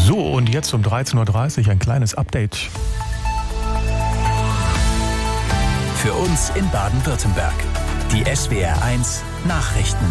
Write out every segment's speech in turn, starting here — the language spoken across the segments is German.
So, und jetzt um 13.30 Uhr ein kleines Update. Für uns in Baden-Württemberg. Die SWR1 Nachrichten.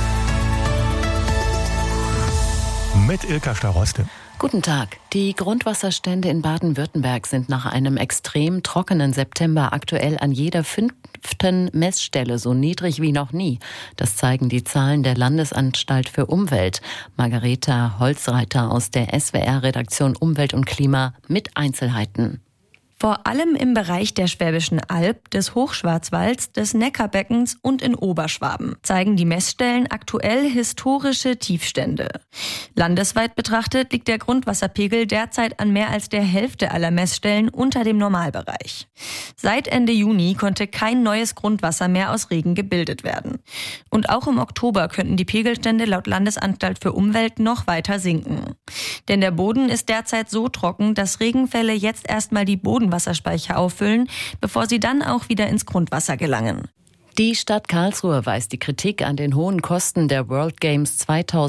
Mit Ilka Staroste. Guten Tag. Die Grundwasserstände in Baden-Württemberg sind nach einem extrem trockenen September aktuell an jeder 5. Messstelle so niedrig wie noch nie. Das zeigen die Zahlen der Landesanstalt für Umwelt. Margareta Holzreiter aus der SWR-Redaktion Umwelt und Klima mit Einzelheiten. Vor allem im Bereich der Schwäbischen Alb, des Hochschwarzwalds, des Neckarbeckens und in Oberschwaben zeigen die Messstellen aktuell historische Tiefstände. Landesweit betrachtet liegt der Grundwasserpegel derzeit an mehr als der Hälfte aller Messstellen unter dem Normalbereich. Seit Ende Juni konnte kein neues Grundwasser mehr aus Regen gebildet werden. Und auch im Oktober könnten die Pegelstände laut Landesanstalt für Umwelt noch weiter sinken. Denn der Boden ist derzeit so trocken, dass Regenfälle jetzt erstmal die Bodenwasserspeicher auffüllen, bevor sie dann auch wieder ins Grundwasser gelangen. Die Stadt Karlsruhe weist die Kritik an den hohen Kosten der World Games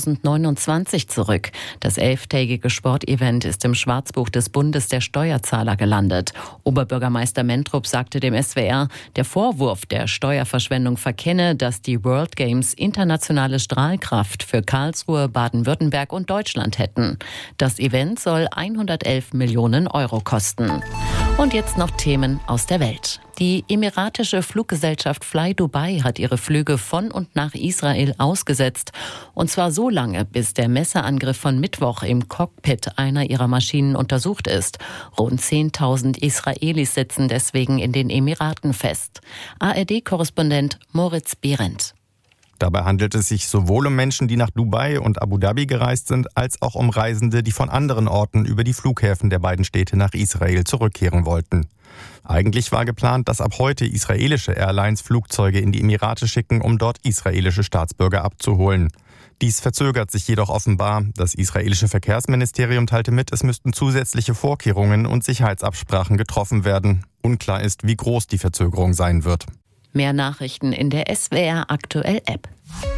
2029 zurück. Das 11-tägige Sportevent ist im Schwarzbuch des Bundes der Steuerzahler gelandet. Oberbürgermeister Mentrup sagte dem SWR, der Vorwurf der Steuerverschwendung verkenne, dass die World Games internationale Strahlkraft für Karlsruhe, Baden-Württemberg und Deutschland hätten. Das Event soll 111 Millionen Euro kosten. Und jetzt noch Themen aus der Welt. Die emiratische Fluggesellschaft Fly Dubai hat ihre Flüge von und nach Israel ausgesetzt. Und zwar so lange, bis der Messerangriff von Mittwoch im Cockpit einer ihrer Maschinen untersucht ist. Rund 10.000 Israelis sitzen deswegen in den Emiraten fest. ARD-Korrespondent Moritz Behrendt. Dabei handelt es sich sowohl um Menschen, die nach Dubai und Abu Dhabi gereist sind, als auch um Reisende, die von anderen Orten über die Flughäfen der beiden Städte nach Israel zurückkehren wollten. Eigentlich war geplant, dass ab heute israelische Airlines Flugzeuge in die Emirate schicken, um dort israelische Staatsbürger abzuholen. Dies verzögert sich jedoch offenbar. Das israelische Verkehrsministerium teilte mit, es müssten zusätzliche Vorkehrungen und Sicherheitsabsprachen getroffen werden. Unklar ist, wie groß die Verzögerung sein wird. Mehr Nachrichten in der SWR Aktuell App.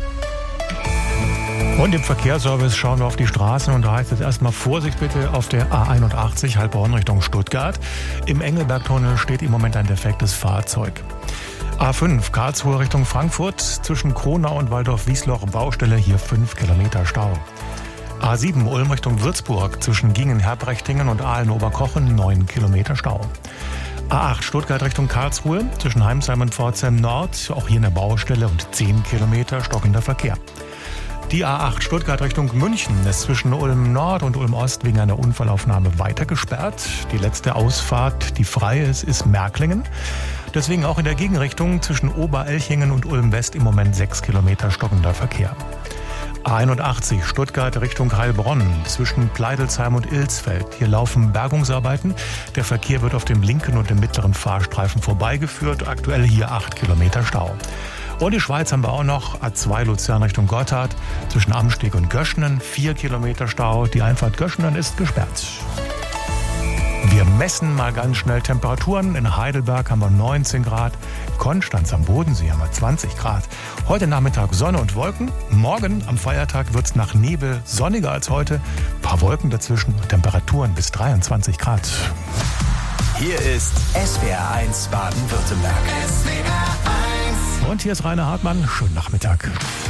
Und im Verkehrsservice schauen wir auf die Straßen und da heißt es erstmal Vorsicht bitte auf der A81 Heilbronn Richtung Stuttgart. Im Engelbergtunnel steht im Moment ein defektes Fahrzeug. A5 Karlsruhe Richtung Frankfurt zwischen Kronau und Waldorf-Wiesloch Baustelle, hier 5 Kilometer Stau. A7 Ulm Richtung Würzburg zwischen Gingen-Herbrechtingen und Aalen-Oberkochen 9 Kilometer Stau. A8 Stuttgart Richtung Karlsruhe zwischen Heimsheim und Pforzheim Nord, auch hier eine Baustelle und 10 Kilometer stockender Verkehr. Die A8 Stuttgart Richtung München ist zwischen Ulm Nord und Ulm Ost wegen einer Unfallaufnahme weiter gesperrt. Die letzte Ausfahrt, die frei ist Märklingen. Deswegen auch in der Gegenrichtung zwischen Oberelchingen und Ulm West im Moment 6 Kilometer stockender Verkehr. A81 Stuttgart Richtung Heilbronn zwischen Pleidelsheim und Ilsfeld. Hier laufen Bergungsarbeiten. Der Verkehr wird auf dem linken und dem mittleren Fahrstreifen vorbeigeführt. Aktuell hier 8 Kilometer Stau. Und die Schweiz haben wir auch noch. A2 Luzern Richtung Gotthard zwischen Amsteg und Göschenen 4 Kilometer Stau. Die Einfahrt Göschenen ist gesperrt. Wir messen mal ganz schnell Temperaturen. In Heidelberg haben wir 19 Grad. Konstanz am Bodensee haben wir 20 Grad. Heute Nachmittag Sonne und Wolken. Morgen am Feiertag wird es nach Nebel sonniger als heute. Ein paar Wolken dazwischen. Temperaturen bis 23 Grad. Hier ist SWR1 Baden-Württemberg. Und hier ist Rainer Hartmann. Schönen Nachmittag.